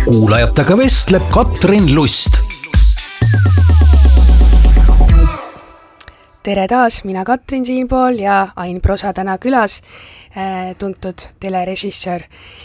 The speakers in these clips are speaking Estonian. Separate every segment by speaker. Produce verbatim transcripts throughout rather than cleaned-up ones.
Speaker 1: kuulajatega vestleb Katrin Lust.
Speaker 2: Tere taas, mina Katrin siinpool ja Ain Prosa täna külas, tuntud telerežissöör.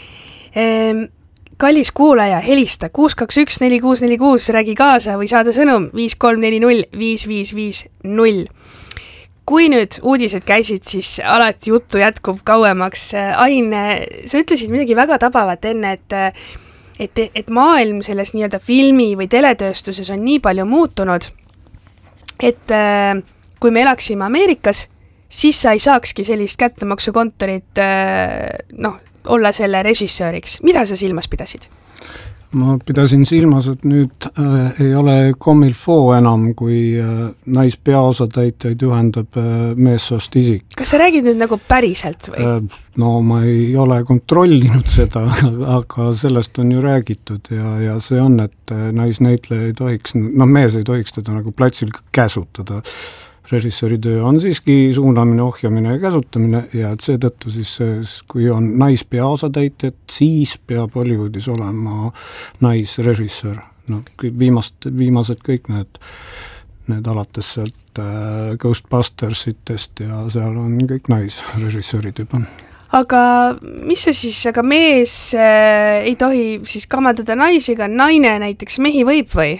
Speaker 2: Kallis kuulaja, helista kuus kaks üks neli kuus neli kuus, räägi kaasa või saada sõnum viis kolm neli null viis viis viis null. Kui nüüd uudised käisid, siis alati juttu jätkub kauemaks. Ain, sa ütlesid midagi väga tabavat enne, et, et, et maailm selles nii-öelda filmi või teletööstuses on nii palju muutunud, et kui me elaksime Ameerikas, siis sa ei saakski sellist kättemaksukontorit noh, olla selle režissööriks. Mida sa silmas pidasid?
Speaker 3: Ma pidasin silmas, et nüüd äh, ei ole Comilfo enam, kui äh, naispeaosatäitjaid ühendab äh, meessoost isik.
Speaker 2: Kas sa räägid nüüd nagu päriselt või?
Speaker 3: Äh, no ma ei ole kontrollinud seda, aga sellest on ju räägitud ja, ja see on, et naisnäitleja ei tohiks, no mees ei tohiks teda nagu platsil käsutada. Režissööri töö on siiski suunamine, ohjamine ja käsutamine ja et seetõttu siis, kui on naispeaosatäitjad, siis peab Hollywoodis olema naisrežissöör. No, viimast, viimased kõik need, need alates sealt äh, Ghostbustersitest ja seal on kõik naisrežissöörid juba.
Speaker 2: Aga mis see siis, aga mees äh, ei tohi siis kamandada naisi, aga naine näiteks mehi võib või?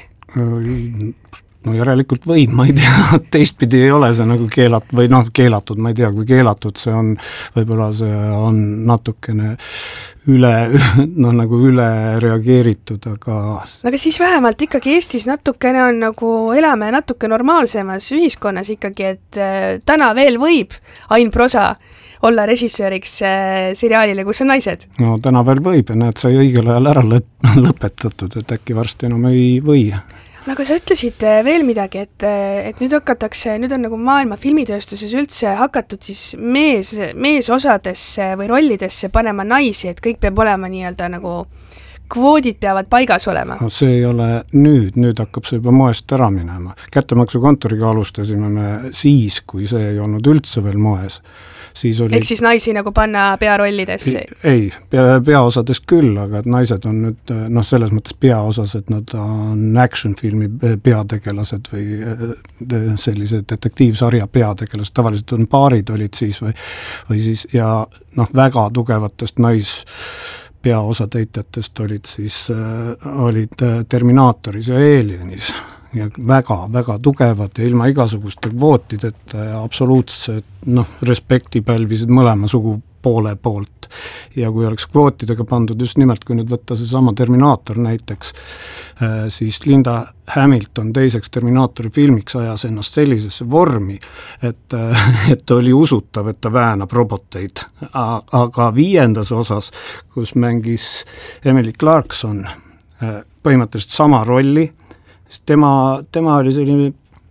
Speaker 3: No järelikult võib, ma ei tea, teistpidi ei ole see nagu keelatud, või noh, keelatud, ma ei tea, kui keelatud see on, võib-olla see on natukene üle, noh nagu üle reageeritud, aga...
Speaker 2: Aga siis vähemalt ikkagi Eestis natukene on nagu, elame natuke normaalsemas ühiskonnas ikkagi, et äh, täna veel võib Ain Prosa olla režissööriks äh, seriaalile, kus on naised.
Speaker 3: No täna veel võib ja näed, sai õigel ajal ära lõp- lõpetatud, et äkki varsti enam ei või.
Speaker 2: No aga sa ütlesid veel midagi, et, et nüüd hakatakse, nüüd on nagu maailma filmitööstuses üldse hakatud siis mees, meesosadesse või rollidesse panema naisi, et kõik peab olema nii-öelda nagu kvoodid peavad paigas olema.
Speaker 3: No see ei ole nüüd, nüüd hakkab see juba moest ära minema. Kättemaksukontoriga alustasime me siis, kui see ei olnud üldse veel moes. Siis oli...
Speaker 2: Ehk siis naisi nagu panna pearollidesse?
Speaker 3: Ei, pea, peaosades küll, aga et naised on nüüd noh, selles mõttes peaosas, et nad on action-filmi peategelased või sellise detektiivsarja peategelased, tavaliselt on paarid olid siis või, või siis ja noh, väga tugevatest nais peaosatäitjatest olid siis äh, olid Terminaatoris ja Alienis ja väga, väga tugevad ja ilma igasuguste kvootideta ja absoluutselt noh, respekti pälvisid mõlema sugupoole poolt. Ja kui oleks kvootidega pandud just nimelt, kui nüüd võtta see sama Terminaator näiteks, siis Linda Hamilton teiseks Terminaatori filmiks ajas ennast sellisesse vormi, et, et oli usutav, et ta väänab roboteid. Aga viiendas osas, kus mängis Emily Clarkson põhimõtteliselt sama rolli, tema, tema oli selline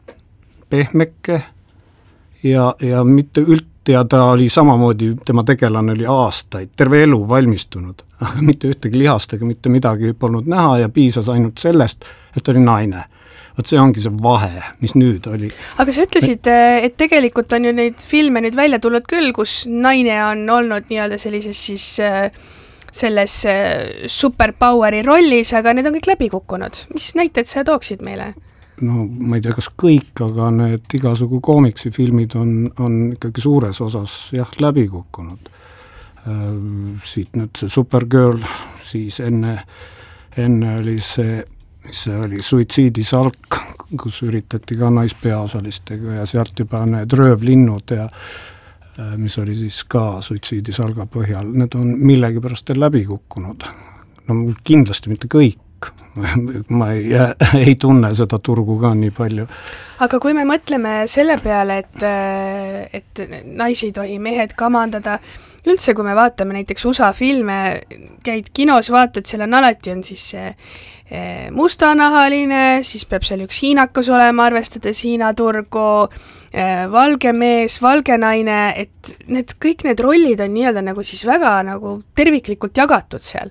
Speaker 3: pehmeke ja, ja mitte üld, ja ta oli samamoodi, tema tegelane oli aastaid, terve elu valmistunud, aga mitte ühtegi lihast ega mitte midagi polnud näha ja piisas ainult sellest, et oli naine. Vot see ongi see vahe, mis nüüd oli.
Speaker 2: Aga sa ütlesid, et tegelikult on ju neid filme nüüd välja tulnud küll, kus naine on olnud nii-öelda sellises siis selles superpoweri rollis, aga need on kõik läbi kukkunud. Mis näited sa tooksid meile?
Speaker 3: No ma ei tea, kas kõik, aga need igasugu koomiksifilmid on, on ikkagi suures osas jah, läbi kukkunud. Siit nüüd see Supergirl, siis enne, enne oli see, mis see oli, Suitsiidisalk, kus üritati ka naispeaosalistega ja sealt juba need röövlinnud ja mis oli siis ka Suitsiidisalga põhjal, need on millegipärast läbi kukkunud. No kindlasti mitte kõik, ma ei, ei tunne seda turgu ka nii palju.
Speaker 2: Aga kui me mõtleme selle peale, et, et naisi ei tohi mehed kamandada, üldse kui me vaatame näiteks U S A filme, käid kinos, vaatad, seal on alati on siis mustanahaline, siis peab seal üks hiinakas olema, arvestades Hiina turgu, valge mees, valge naine, et need, kõik need rollid on nii-öelda nagu siis väga nagu terviklikult jagatud seal.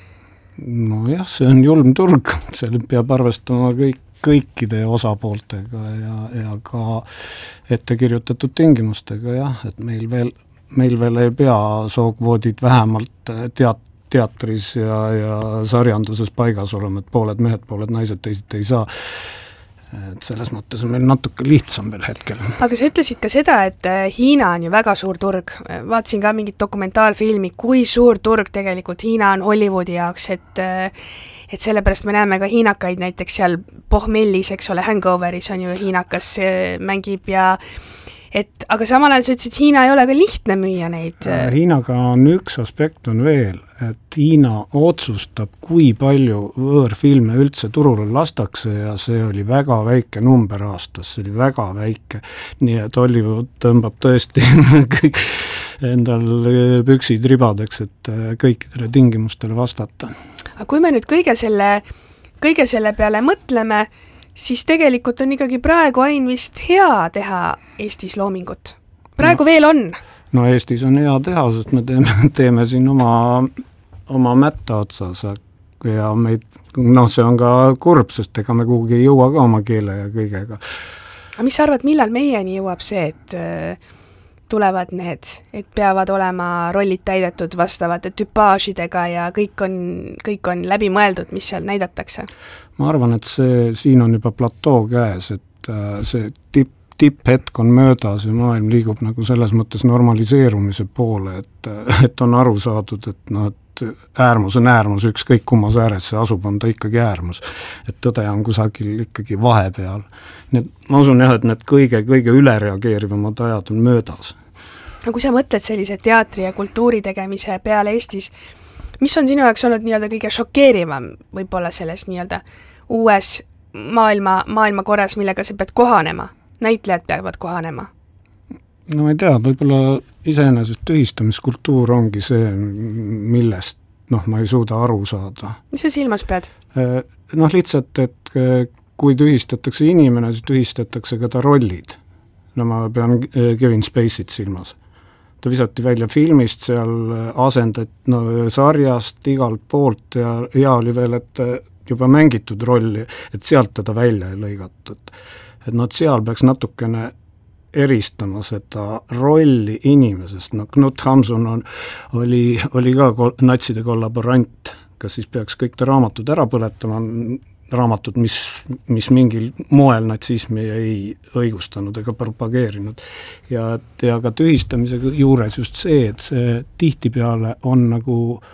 Speaker 3: No jah, see on julm turg, seal peab arvestama kõik, kõikide osapooltega ja, ja ka ettekirjutatud tingimustega, jah, et meil veel, meil veel ei pea sookvoodid vähemalt teat, teatris ja, ja sarjanduses paigas olema, et pooled mehed, pooled naised teised ei saa. Et selles mõttes on meil natuke lihtsam veel hetkel.
Speaker 2: Aga sa ütlesid ka seda, et Hiina on ju väga suur turg. Vaatasin ka mingit dokumentaalfilmi, kui suur turg tegelikult Hiina on Hollywoodi jaoks, et, et sellepärast me näeme ka hiinakaid näiteks seal Pohmellis, eks ole, Hangoveris on ju hiinakas mängib ja et, aga samal ajal sa ütlesid, et Hiina ei ole ka lihtne müüa neid.
Speaker 3: Hiinaga on üks aspekt on veel, et Hiina otsustab, kui palju võõrfilme üldse turule lastakse ja see oli väga väike number aastas, see oli väga väike. Nii et Hollywood tõmbab tõesti kõik endal püksid ribadeks, et kõikidele tingimustele vastata.
Speaker 2: Aga kui me nüüd kõige selle, kõige selle peale mõtleme, siis tegelikult on ikkagi praegu ain vist hea teha Eestis loomingut. Praegu no, veel on.
Speaker 3: No Eestis on hea teha, sest me teeme, teeme siin oma, oma mätta otsas ja meid, noh, see on ka kurb, sest ega me kuhugi ei jõua ka oma keele ja kõigega.
Speaker 2: Aga mis sa arvad, millal meieni jõuab see, et äh, tulevad need, et peavad olema rollid täidetud vastavate tüpaažidega ja kõik on, kõik on läbi mõeldud, mis seal näidatakse?
Speaker 3: Ma arvan, et see, siin on juba platoo käes, et äh, see tipp, tipphetk on möödas ja maailm liigub nagu selles mõttes normaliseerumise poole, et, et on aru saadud, et noh, et äärmus on äärmus, ükskõik kummas ääres see asub, on ta ikkagi äärmus. Et tõde on kusagil ikkagi vahepeal. Nii et ma usun jah, et need kõige, kõige ülereageerivamad ajad on möödas.
Speaker 2: No kui sa mõtled sellise teatri ja kultuuri tegemise peale Eestis, mis on sinu jaoks olnud nii-öelda kõige šokeerivam võib-olla selles nii-öelda uues maailma, maailma korras, millega sa pead kohanema? Näitlejad peavad kohanema?
Speaker 3: No ma ei tea, võib-olla iseenesest tühistamiskultuur ongi see, millest noh, ma ei suuda aru saada.
Speaker 2: Mis sa silmas pead?
Speaker 3: Noh, lihtsalt, et kui tühistatakse inimene, siis tühistatakse ka ta rollid. No ma pean Kevin Spacey't silmas. Ta visati välja filmist, seal asendat no, sarjast igalt poolt ja hea oli veel, et juba mängitud rolli, et sealt teda välja ei lõigatud. Et nad seal peaks natukene eristama seda rolli inimesest. No Knut Hamsun on, oli, oli ka kol, natside kollaborant, kas siis peaks kõik ta raamatud ära põletama, raamatud, mis, mis mingil moel natsismi ei õigustanud ega propageerinud. Ja, ja ka tühistamise juures just see, et see tihtipeale on nagu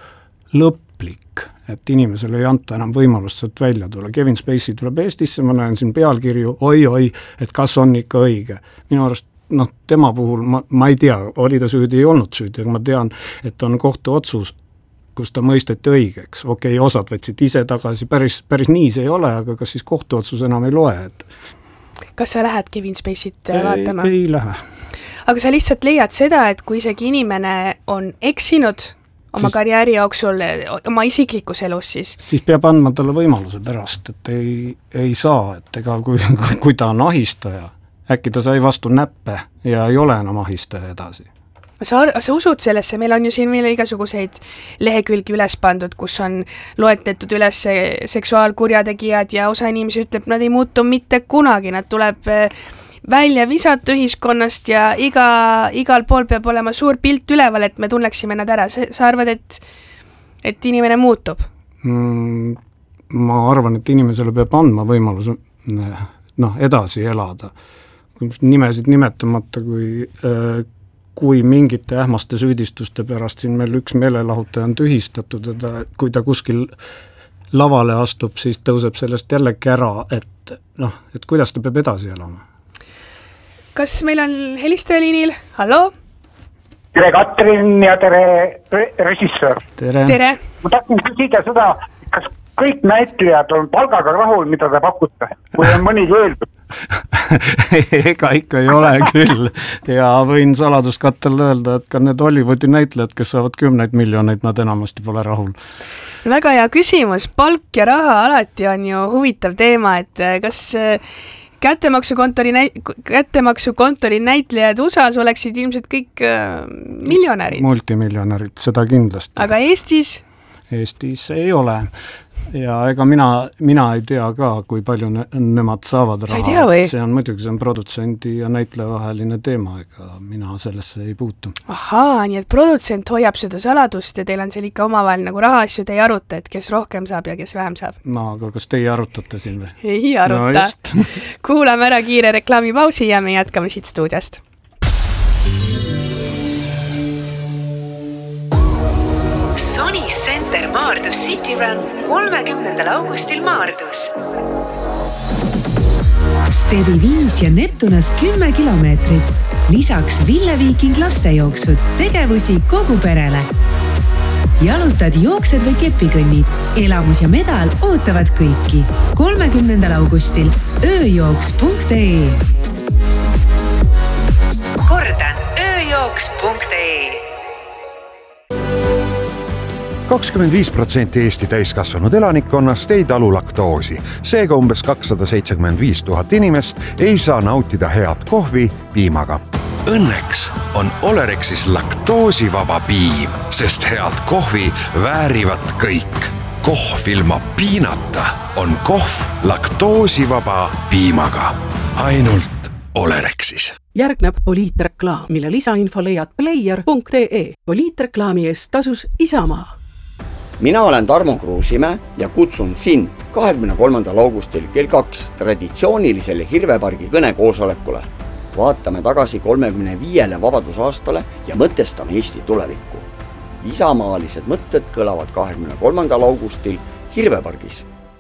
Speaker 3: lõplik, et inimesele ei anta enam võimalust sealt välja tulla. Kevin Spacey tuleb Eestisse, ma näen siin pealkirju, oi-oi, et kas on ikka õige. Minu arust, noh, tema puhul, ma, ma ei tea, oli ta süüdi, ei olnud süüdi, aga ma tean, et on kohtu otsus, kus ta mõisteti õigeks. Okei, osad võtsid ise tagasi, päris, päris nii see ei ole, aga kas siis kohtuotsus enam ei loe? Et...
Speaker 2: Kas sa lähed Kevin Spacey't vaatama?
Speaker 3: Ei, ei lähe.
Speaker 2: Aga sa lihtsalt leiad seda, et kui isegi inimene on eksinud oma siis, karjääri jooksul, oma isiklikus elus siis. Siis
Speaker 3: peab andma talle võimaluse pärast, et ei, ei saa, et ega kui, kui ta on ahistaja, äkki ta sai vastu näppe ja ei ole enam ahistaja edasi.
Speaker 2: Sa, sa usud sellesse, meil on ju siin meile igasuguseid lehekülgi üles pandud, kus on loetletud üles seksuaalkurjategijad ja osa inimesi ütleb, nad ei muutu mitte kunagi, nad tuleb välja visata ühiskonnast ja iga, igal pool peab olema suur pilt üleval, et me tunneksime nad ära. Sa arvad, et, et inimene muutub?
Speaker 3: Mm, ma arvan, et inimesele peab andma võimalus noh, edasi elada. Nimesid nimetamata, kui, kui mingite ähmaste süüdistuste pärast siin meil üks meelelahutaja on tühistatud, et ta, kui ta kuskil lavale astub, siis tõuseb sellest jälle kära, et, noh, et kuidas ta peab edasi elama.
Speaker 2: Kas meil on helistajaliinil? Hallo?
Speaker 4: Tere Katrin ja tere režissöör.
Speaker 3: Tere.
Speaker 2: Tere.
Speaker 4: Ma tahtsin küsida seda, kas kõik näitlejad on palgaga rahul, mida te pakute, kui on mõni keeldud?
Speaker 3: Ega ikka ei ole küll ja võin saladuskattel öelda, et ka need Hollywoodi näitlejad, kes saavad kümneid miljoneid, nad enamasti pole rahul.
Speaker 2: Väga hea küsimus. Palk ja raha alati on ju huvitav teema, et kas kättemaksukontori, näit- kättemaksukontori näitlejad U S A-s oleksid ilmselt kõik äh, miljonärid.
Speaker 3: Multimiljonärid, seda kindlasti.
Speaker 2: Aga Eestis?
Speaker 3: Eestis ei ole. Ja ega mina, mina ei tea ka, kui palju ne, nemad saavad raha. See on muidugi, see on produtsendi ja näitleja vaheline teema, ega mina sellesse ei puutu.
Speaker 2: Ahaa, nii et produtsent hoiab seda saladust ja teil on seal ikka omavahel nagu rahaasju, te ei aruta, et kes rohkem saab ja kes vähem saab.
Speaker 3: No, aga kas teie arutate siin või?
Speaker 2: Ei aruta. No, kuulame ära kiire reklaamipausi ja me jätkame siit stuudiost.
Speaker 5: Sony Center Maardus City Run kolmekümnendal augustil Maardus. Stebi viis ja Neptunas kümme kilomeetrit. Lisaks Ville Viiking lastejooksud, tegevusi kogu perele. Jalutad, jooksed või kepikõnnid. Elamus ja medal ootavad kõiki. kolmekümnendal augustil ööjooks punkt ee. Kordan, ööjooks punkt ee.
Speaker 6: kakskümmend viis protsenti Eesti täiskasvanud elanikkonnast ei talu laktoosi. Seega umbes kakssada seitsekümmend viis tuhat inimest ei saa nautida head kohvi piimaga.
Speaker 7: Õnneks on Olerexis laktoosivaba piim, sest head kohvi väärivad kõik. Kohv ilma piinata on kohv laktoosivaba piimaga. Ainult Olerexis.
Speaker 8: Järgneb poliitreklaam, mille lisainfo leiad player punkt ee. Poliitreklaami eest tasus Isamaa.
Speaker 9: Mina olen Tarmo Kruusimäe ja kutsun sind kahekümne kolmandal augustil kell kaks traditsioonilisele Hirvepargi kõnekoosolekule. Vaatame tagasi kolmekümne viiele vabadusaastale ja mõtestame Eesti tulevikku. Isamaalised mõtted kõlavad kahekümne kolmandal augustil Hirvepargis.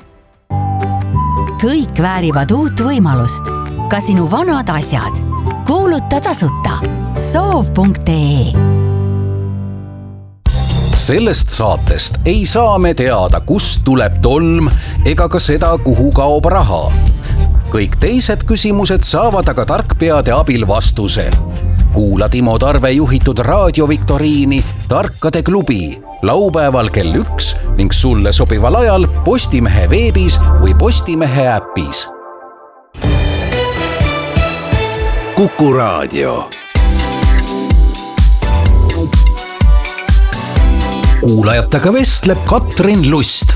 Speaker 10: Kõik väärivad uut võimalust. Ka sinu vanad asjad. Kuuluta tasuta. soov punkt ee.
Speaker 1: Sellest saatest ei saa me teada, kust tuleb tolm ega ka seda, kuhu kaob raha. Kõik teised küsimused saavad aga tarkpeade abil vastuse. Kuula Timo Tarve juhitud raadioviktoriini Tarkade klubi laupäeval kell üks ning sulle sobival ajal Postimehe veebis või Postimehe äpis.
Speaker 7: Kuku Raadio.
Speaker 1: Kuulajatega vestleb Katrin Lust.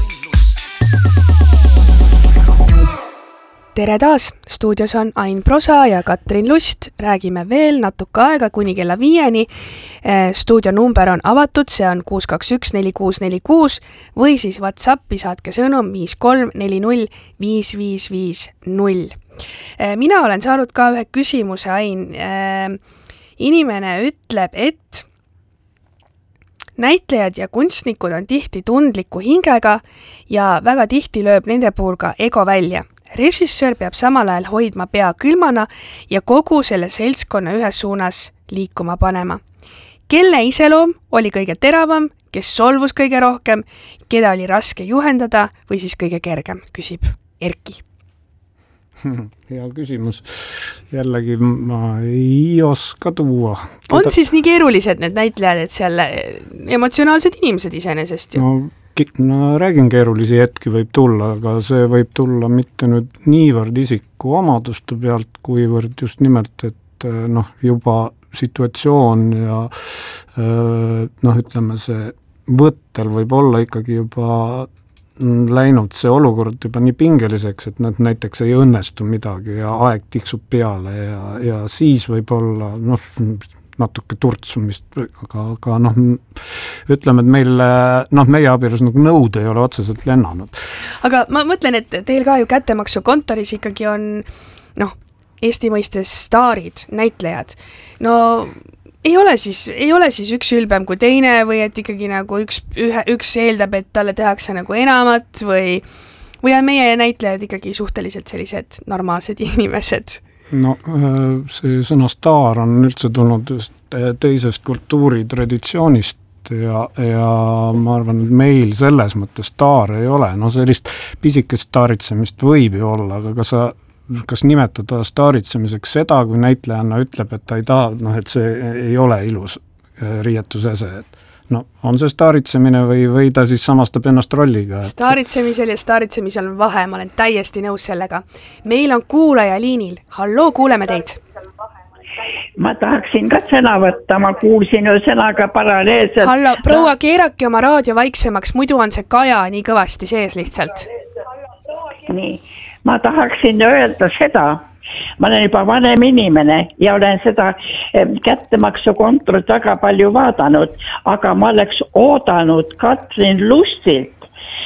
Speaker 2: Tere taas, stuudios on Ain Prosa ja Katrin Lust. Räägime veel natuke aega kuni kella viieni. Stuudio number on avatud, see on kuus kaks üks neli kuus neli kuus või siis WhatsAppi saatke sõnum viis kolm neli null viis viis viis null. Mina olen saanud ka ühe küsimuse, Ain. Inimene ütleb, et näitlejad ja kunstnikud on tihti tundliku hingega ja väga tihti lööb nende puhul ka ego välja. Režissöör peab samal ajal hoidma pea külmana ja kogu selle seltskonna ühes suunas liikuma panema. Kelle iseloom oli kõige teravam, kes solvus kõige rohkem, keda oli raske juhendada või siis kõige kergem, küsib Erki.
Speaker 3: Hea küsimus. Jällegi ma ei oska tuua.
Speaker 2: On Keda... siis nii keerulised need näitlejad, et seal emotsionaalsed inimesed iseenesest ju?
Speaker 3: No, no räägin, keerulisi hetki võib tulla, aga see võib tulla mitte nüüd niivõrd isiku omaduste pealt, kuivõrd just nimelt, et noh, juba situatsioon ja noh, ütleme see võttel võib olla ikkagi juba läinud see olukord juba nii pingeliseks, et nad näiteks ei õnnestu midagi ja aeg tiksub peale ja, ja siis võib olla noh, natuke turtsumist, aga, aga noh, ütleme, et meil, noh, meie abielus nagu nõud ei ole otseselt lennanud.
Speaker 2: Aga ma mõtlen, et teil ka ju kättemaksu kontoris ikkagi on noh, Eesti mõistes staarid, näitlejad. No ei ole siis, ei ole siis üks ülbem kui teine või et ikkagi nagu üks, ühe, üks eeldab, et talle tehakse nagu enamat või, või on meie näitlejad ikkagi suhteliselt sellised normaalsed inimesed?
Speaker 3: No see sõna staar on üldse tulnud just teisest kultuuritraditsioonist ja, ja ma arvan, et meil selles mõttes staar ei ole. No sellist pisikest staaritsemist võib ju olla, aga kas sa kas nimetada staaritsemiseks seda, kui näitlejanna ütleb, et ta ei taha, noh, et see ei ole ilus riietusese, et no on see staaritsemine või, või ta siis samastab ennast rolliga. Et
Speaker 2: staaritsemisel ja staaritsemisel on vahe, ma olen täiesti nõus sellega. Meil on kuulaja liinil. Halloo, kuuleme teid.
Speaker 11: ma tahaksin ka sõna võtta, ma kuulsin ju sõnaga paralleelselt.
Speaker 2: Hallo, proua, keerake oma raadio vaiksemaks, muidu on see kaja nii kõvasti sees lihtsalt.
Speaker 11: Nii, ma tahaksin öelda seda, ma olen juba vanem inimene ja olen seda kättemaksukontorit väga palju vaadanud, aga ma oleks oodanud Katrin Lustilt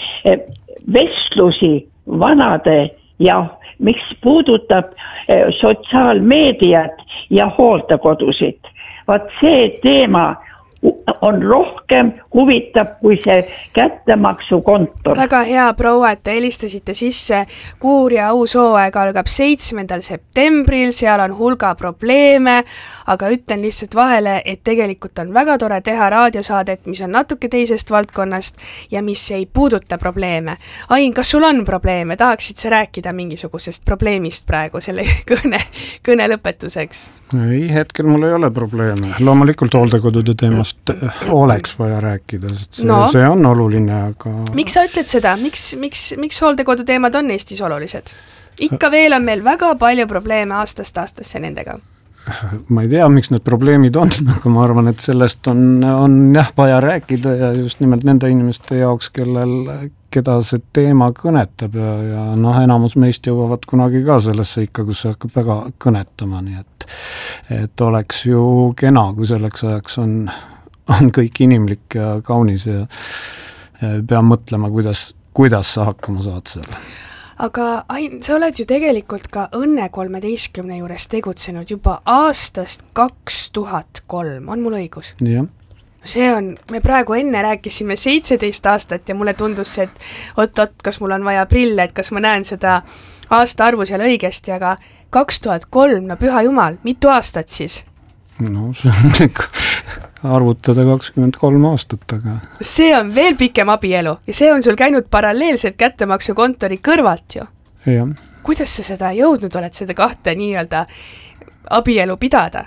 Speaker 11: vestlusi vanade ja miks puudutab sotsiaalmeediat ja hooldekodusid. Vaat see teema on rohkem huvitav kui see kättemaksukontor.
Speaker 2: Väga hea, proua, et te helistasite sisse. Kuur ja uus hooaeg algab seitsmendal septembril, seal on hulga probleeme, aga ütlen lihtsalt vahele, et tegelikult on väga tore teha raadiosaadet, mis on natuke teisest valdkonnast ja mis ei puuduta probleeme. Ain, kas sul on probleeme? Tahaksid sa rääkida mingisugusest probleemist praegu selle kõne, kõne lõpetuseks?
Speaker 3: Ei, hetkel mul ei ole probleeme. Loomulikult hooldekodude teemast oleks vaja rääkida, sest see, no. see on oluline, aga...
Speaker 2: Miks sa ütled seda? Miks, miks, miks hooldekodu teemad on Eestis olulised? Ikka veel on meil väga palju probleeme aastast aastasse nendega.
Speaker 3: Ma ei tea, miks need probleemid on, aga ma arvan, et sellest on, on jah, vaja rääkida ja just nimelt nende inimeste jaoks, kellel, keda see teema kõnetab ja, ja noh, enamus meist jõuavad kunagi ka sellesse ikka, kus see hakkab väga kõnetama, nii et, et oleks ju kena, kui selleks ajaks on, on kõik inimlik ja kaunis ja, ja pea mõtlema, kuidas, kuidas sa hakkama saad selle.
Speaker 2: Aga Ain, sa oled ju tegelikult ka Õnne kolmeteistkümne juures tegutsenud juba aastast kaks tuhat kolm, on mul õigus?
Speaker 3: Jah.
Speaker 2: See on, me praegu enne rääkisime seitseteist aastat ja mulle tundus see, et oot-oot, kas mul on vaja prille, et kas ma näen seda aastaarvu seal õigesti, aga kaks tuhat kolm, no püha jumal, mitu aastat siis?
Speaker 3: No see on ikka arvutada kakskümmend kolm aastat, aga...
Speaker 2: See on veel pikem abielu ja see on sul käinud paralleelselt kättemaksukontori kõrvalt ju.
Speaker 3: Ja.
Speaker 2: Kuidas sa seda jõudnud oled, seda kahte nii-öelda abielu pidada?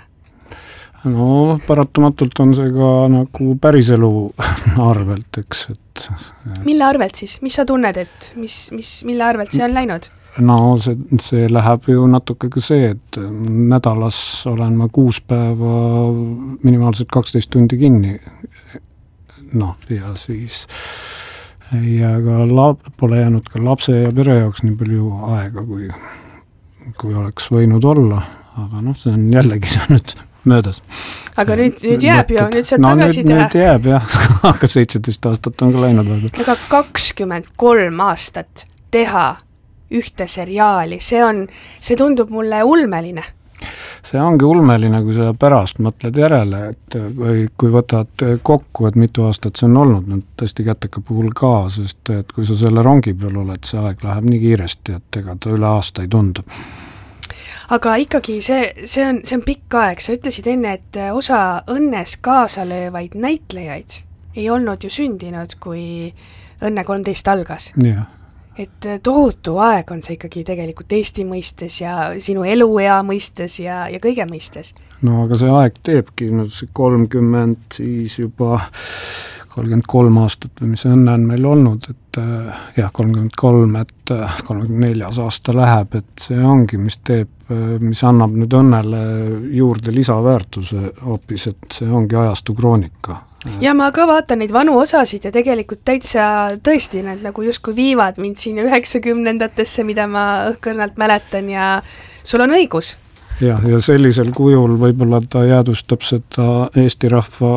Speaker 3: No paratamatult on see ka nagu päriselu arvelt, eks, et...
Speaker 2: Mille arvelt siis? Mis sa tunned, et mis, mis, mille arvelt see on läinud?
Speaker 3: No see, see läheb ju natuke ka see, et nädalas olen ma kuus päeva minimaalselt kaksteist tundi kinni. Noh, ja siis ja ka lab, pole jäänud ka lapse ja pere jaoks nii palju aega, kui, kui oleks võinud olla. Aga noh, see on jällegi see nüüd möödas.
Speaker 2: Aga nüüd, nüüd jääb ju, nüüd saad
Speaker 3: no,
Speaker 2: tagasi
Speaker 3: nüüd,
Speaker 2: teha.
Speaker 3: Nüüd jääb jah, aga seitseteist aastat on ka läinud.
Speaker 2: Aga kakskümmend kolm aastat teha ühte seriaali, see on, see tundub mulle ulmeline.
Speaker 3: See ongi ulmeline, kui sa pärast mõtled järele, et kui, kui võtad kokku, et mitu aastat see on olnud, no tõesti käteka puhul ka, sest et kui sa selle rongi peal oled, see aeg läheb nii kiiresti, et ega ta üle aasta ei tundu.
Speaker 2: Aga ikkagi see, see, on, see on pikk aeg, sa ütlesid enne, et osa Õnnes kaasalöövaid näitlejaid ei olnud ju sündinud, kui Õnne kolmteist algas.
Speaker 3: Jah.
Speaker 2: Et tohutu aeg on see ikkagi tegelikult Eesti mõistes ja sinu eluea mõistes ja, ja kõige mõistes.
Speaker 3: No aga see aeg teebki, no see kolmkümmend, siis juba kolmkümmend kolm aastat või mis õnne on meil olnud, et jah, kolmkümmend kolm, et kolmekümne neljas aasta läheb, et see ongi, mis teeb, mis annab nüüd Õnnele juurde lisaväärtuse hoopis, et see ongi ajastu kroonika.
Speaker 2: Ja ma ka vaatan neid vanu osasid ja tegelikult täitsa tõesti need nagu justkui viivad mind siin üheksakümnendatesse, mida ma õhkõrnalt mäletan ja sul on õigus.
Speaker 3: Ja, ja sellisel kujul võib-olla ta jäädustab seda Eesti rahva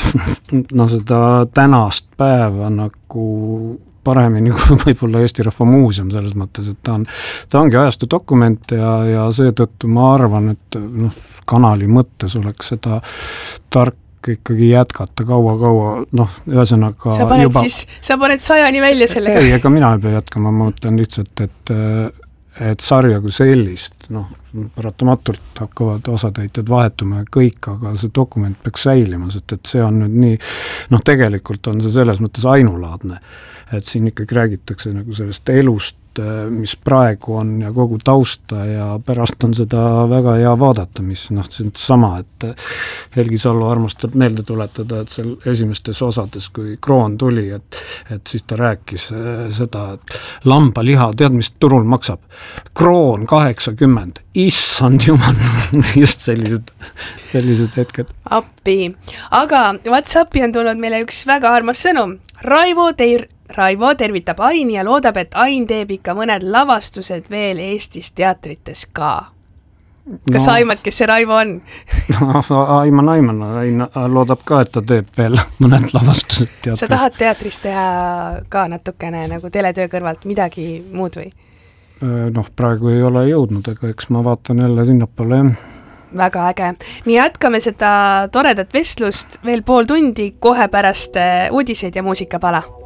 Speaker 3: no seda tänast päeva nagu paremini kui võib-olla Eesti Rahva Muuseum selles mõttes, et ta on, ta ongi ajastu dokument ja, ja seetõttu ma arvan, et noh, kanali mõttes oleks seda tark ikkagi jätkata kaua-kaua, noh, ühesõnaga
Speaker 2: sa paned juba... siis, sa paned sajani välja sellega.
Speaker 3: Ei, ega mina ei pea jätkama, ma mõtlen lihtsalt, et, et sarja kui sellist, noh, paratamatult hakkavad osatäitjad vahetuma ja kõik, aga see dokument peaks säilima, sest et see on nüüd nii, noh, tegelikult on see selles mõttes ainulaadne, et siin ikkagi räägitakse nagu sellest elust, mis praegu on ja kogu tausta ja pärast on seda väga hea vaadata, mis noh, see on sama, et Helgi Sallo armastab meelde tuletada, et seal esimestes osades, kui Kroon tuli, et, et siis ta rääkis seda, et lambaliha, tead, mis turul maksab? Kroon kaheksakümmend, issand jumal, just sellised, sellised hetked.
Speaker 2: Appi, aga WhatsAppi on tulnud meile üks väga armas sõnum. Raivo Teir Raivo tervitab Aini ja loodab, et Ain teeb ikka mõned lavastused veel Eestis teatrites ka. Kas no, aimad, kes see Raivo on?
Speaker 3: no, aiman, aiman, Ain loodab ka, et ta teeb veel mõned lavastused teatris.
Speaker 2: Sa tahad teatris teha ka natukene nagu teletöö kõrvalt midagi muud või?
Speaker 3: Noh, praegu ei ole jõudnud, aga eks ma vaatan jälle sinnapoole, jah.
Speaker 2: Väga äge. Me jätkame seda toredat vestlust veel pool tundi kohe pärast uudiseid ja muusikapala.